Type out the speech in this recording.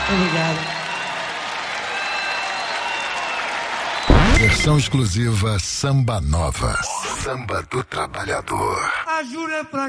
Obrigado. Versão exclusiva Samba Nova. Samba do Trabalhador. A Júlia pra